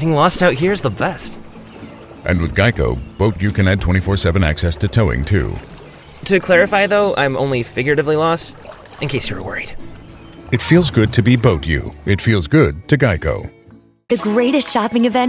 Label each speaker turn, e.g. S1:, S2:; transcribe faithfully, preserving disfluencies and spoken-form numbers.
S1: Getting lost out here is the best.
S2: And with Geico, Boat U can add twenty-four seven access to towing, too.
S1: To clarify, though, I'm only figuratively lost, in case you were worried.
S2: It feels good to be Boat U. It feels good to Geico.
S3: The greatest shopping event